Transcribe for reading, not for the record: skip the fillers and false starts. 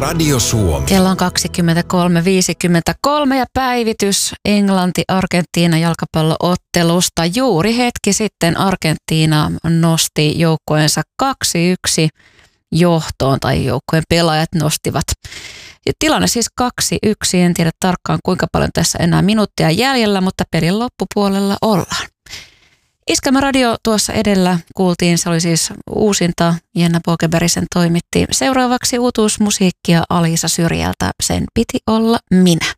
Radio Suomi. Kello on 23.53 ja päivitys Englanti-Argentiina jalkapalloottelusta. Juuri hetki sitten Argentiina nosti joukkueensa 2-1 johtoon, tai joukkueen pelaajat nostivat. Ja tilanne siis 2-1, en tiedä tarkkaan kuinka paljon tässä enää minuuttia jäljellä, mutta pelin loppupuolella ollaan. Iskelmä Radio tuossa edellä kuultiin, se oli siis uusinta, Jenna Bokeberisen toimitti. Seuraavaksi uutuusmusiikkia Alisa Syrjältä, sen piti olla minä.